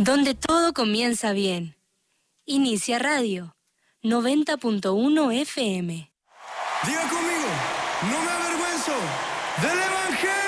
Donde todo comienza bien. Inicia Radio 90.1 FM. Diga conmigo, no me avergüenzo del Evangelio.